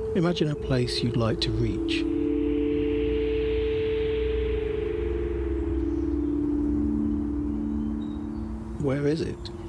Imagine a place you'd like to reach. Where is it?